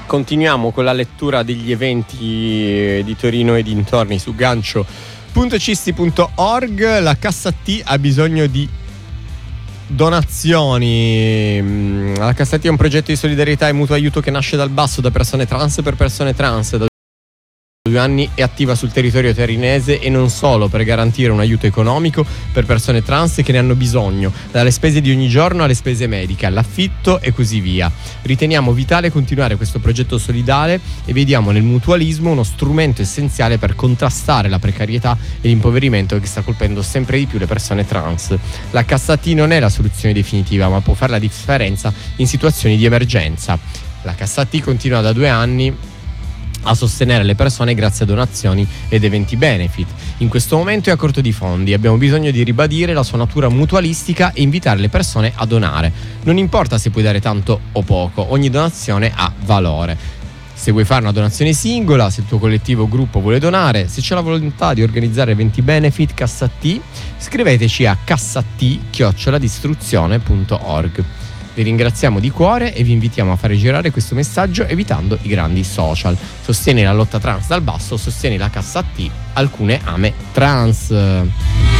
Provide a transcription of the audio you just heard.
Continuiamo con la lettura degli eventi di Torino e dintorni su gancio.cisti.org. La Cassa T ha bisogno di donazioni. La Cassa T è un progetto di solidarietà e mutuo aiuto che nasce dal basso da persone trans per persone trans. Da 2 anni è attiva sul territorio torinese e non solo, per garantire un aiuto economico per persone trans che ne hanno bisogno, dalle spese di ogni giorno alle spese mediche, all'affitto e così via. Riteniamo vitale continuare questo progetto solidale e vediamo nel mutualismo uno strumento essenziale per contrastare la precarietà e l'impoverimento che sta colpendo sempre di più le persone trans. La Cassa T non è la soluzione definitiva, ma può fare la differenza in situazioni di emergenza. La Cassa T continua da 2 anni a sostenere le persone grazie a donazioni ed eventi benefit. In questo momento è a corto di fondi, abbiamo bisogno di ribadire la sua natura mutualistica e invitare le persone a donare. Non importa se puoi dare tanto o poco, ogni donazione ha valore. Se vuoi fare una donazione singola, se il tuo collettivo o gruppo vuole donare, se c'è la volontà di organizzare eventi benefit Cassa T, scriveteci a cassat@distruzione.org. Vi ringraziamo di cuore e vi invitiamo a fare girare questo messaggio evitando i grandi social. Sostieni la lotta trans dal basso, sostieni la Cassa T, alcune ame trans.